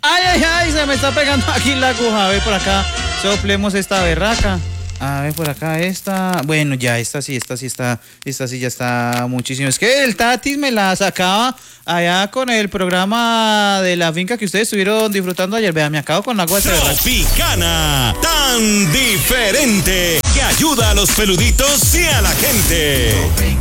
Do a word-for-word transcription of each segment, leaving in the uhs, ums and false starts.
Ay, ay, ay, se me está pegando aquí la aguja. A ver, por acá, soplemos esta berraca. A ver, por acá esta. Bueno, ya, esta sí, esta sí está. Esta sí ya está muchísimo. Es que el Tatis me la sacaba allá con el programa de la finca que ustedes estuvieron disfrutando ayer. Vean, me acabo con la agua de berraca. Tropicana, tan diferente, que ayuda a los peluditos y a la gente.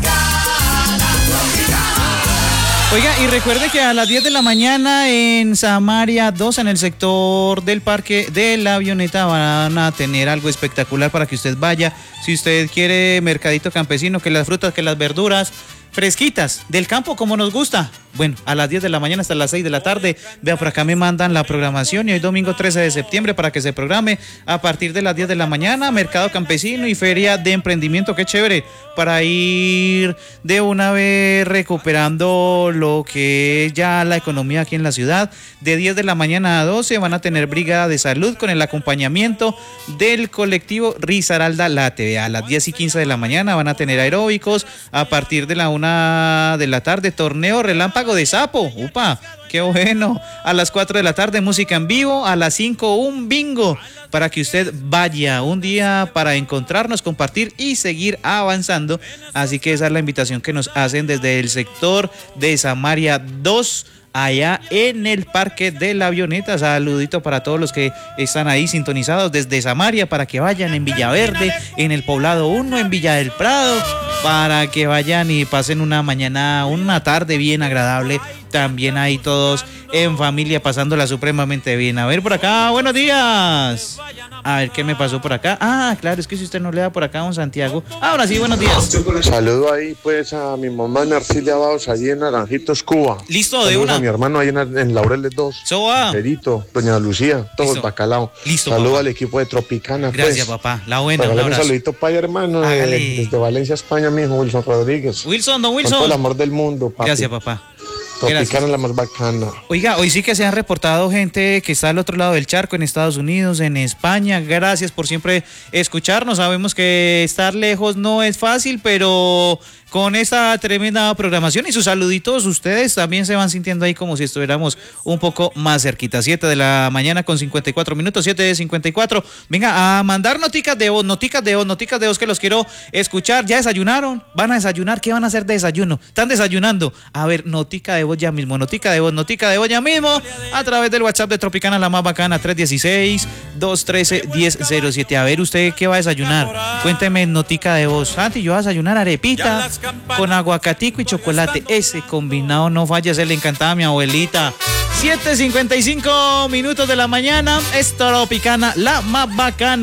Oiga, y recuerde que a las diez de la mañana en Samaria dos, en el sector del Parque de la Avioneta, van a tener algo espectacular para que usted vaya. Si usted quiere mercadito campesino, que las frutas, que las verduras fresquitas, del campo como nos gusta. Bueno, a las diez de la mañana hasta las seis de la tarde. Vea, por acá me mandan la programación y hoy domingo trece de septiembre para que se programe a partir de las diez de la mañana, mercado campesino y feria de emprendimiento. Qué chévere, para ir de una vez recuperando lo que es ya la economía aquí en la ciudad. De diez de la mañana a doce van a tener brigada de salud con el acompañamiento del colectivo Risaralda Late. Vea, a las diez y quince de la mañana van a tener aeróbicos. A partir de la una de la tarde, torneo relámpago de sapo. Upa, qué bueno. A las cuatro de la tarde, música en vivo. A las cinco, un bingo para que usted vaya. Un día para encontrarnos, compartir y seguir avanzando. Así que esa es la invitación que nos hacen desde el sector de Samaria dos, allá en el Parque de la Avioneta. Saludito para todos los que están ahí sintonizados desde Samaria, para que vayan en Villaverde, en el Poblado uno, en Villa del Prado, para que vayan y pasen una mañana, una tarde bien agradable. También ahí todos en familia pasándola supremamente bien. A ver por acá, buenos días. A ver qué me pasó por acá. Ah, claro, es que si usted no le da por acá a don Santiago. Ahora sí, buenos días. Saludo ahí pues a mi mamá Narcilia Baos, allí en Naranjitos, Cuba. Listo, de Saludos una. a mi hermano ahí en, en Laureles dos. Soa. Perito, doña Lucía, todo el bacalao. Listo. Saludo Papá. al equipo de Tropicana. Gracias, pues. papá. La buena, un Un abrazo. saludito para hermano, eh, desde Valencia, España, mi hijo Wilson Rodríguez. Wilson, don Wilson. Con todo el amor del mundo, papi. Gracias, papá. Tropicana Gracias. es la más bacana. Oiga, hoy sí que se han reportado gente que está al otro lado del charco, en Estados Unidos, en España. Gracias por siempre escucharnos. Sabemos que estar lejos no es fácil, pero con esta tremenda programación y sus saluditos, ustedes también se van sintiendo ahí como si estuviéramos un poco más cerquita. siete de la mañana con cincuenta y cuatro minutos, siete de cincuenta y cuatro. Venga, a mandar noticas de voz, noticas de voz, noticas de voz que los quiero escuchar. ¿Ya desayunaron? ¿Van a desayunar? ¿Qué van a hacer de desayuno? ¿Están desayunando? A ver, notica de voz ya mismo, notica de voz, notica de voz ya mismo, a través del WhatsApp de Tropicana, la más bacana, tres uno seis, dos uno tres, uno cero cero siete. A ver, ¿usted qué va a desayunar? Cuénteme notica de voz. Santi, yo voy a desayunar arepita con aguacatico y chocolate. Ese combinado no falla, se le encantaba a mi abuelita. siete cincuenta y cinco minutos de la mañana, es Tropicana, la más bacana.